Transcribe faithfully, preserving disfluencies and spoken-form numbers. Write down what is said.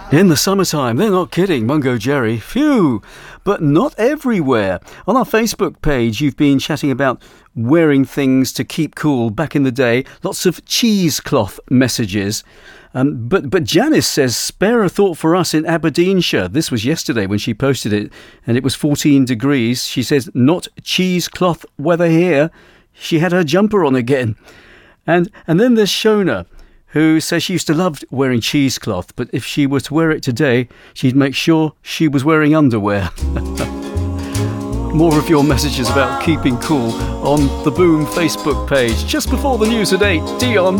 In the summertime, they're not kidding, Mungo Jerry. Phew! But not everywhere. On our Facebook page, you've been chatting about wearing things to keep cool back in the day. Lots of cheesecloth messages. Um, but but Janice says, spare a thought for us in Aberdeenshire. This was yesterday when she posted it, and it was fourteen degrees. She says, not cheesecloth weather here. She had her jumper on again. And and then there's Shona, who says she used to love wearing cheesecloth, but if she were to wear it today, she'd make sure she was wearing underwear. More of your messages about keeping cool on the Boom Facebook page. Just before the news at eight, Dion.